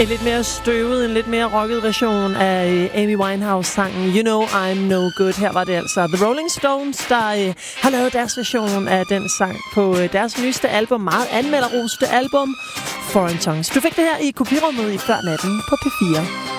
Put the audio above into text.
En lidt mere støvet, en lidt mere rocket version af Amy Winehouse-sangen You Know I'm No Good. Her var det altså The Rolling Stones, der har lavet deres version af den sang på deres nyeste album, meget anmelderroste album, Foreign Tongues. Du fik det her i kopirummet i Før Natten på P4.